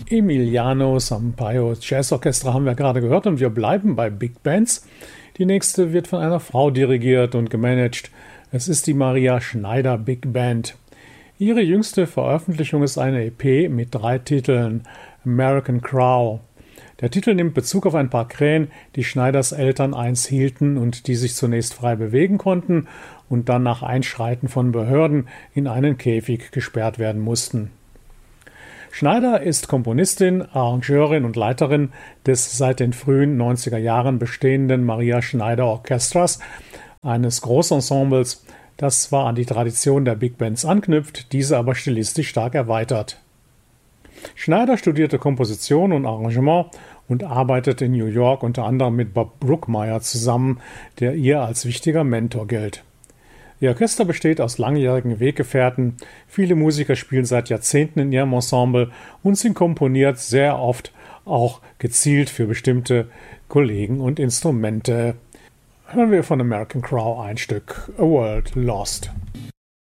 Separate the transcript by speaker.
Speaker 1: Emiliano Sampaio Jazz Orchestra haben wir gerade gehört und wir bleiben bei Big Bands. Die nächste wird von einer Frau dirigiert und gemanagt. Es ist die Maria Schneider Big Band. Ihre jüngste Veröffentlichung ist eine EP mit 3 Titeln: American Crow. Der Titel nimmt Bezug auf ein paar Krähen, die Schneiders Eltern einst hielten und die sich zunächst frei bewegen konnten und dann nach Einschreiten von Behörden in einen Käfig gesperrt werden mussten. Schneider ist Komponistin, Arrangeurin und Leiterin des seit den frühen 90er Jahren bestehenden Maria Schneider Orchestras, eines Großensembles, das zwar an die Tradition der Big Bands anknüpft, diese aber stilistisch stark erweitert. Schneider studierte Komposition und Arrangement und arbeitet in New York unter anderem mit Bob Brookmeyer zusammen, der ihr als wichtiger Mentor gilt. Ihr Orchester besteht aus langjährigen Weggefährten, viele Musiker spielen seit Jahrzehnten in ihrem Ensemble und sie komponiert sehr oft auch gezielt für bestimmte Kollegen und Instrumente. Hören wir von American Crow ein Stück A World Lost.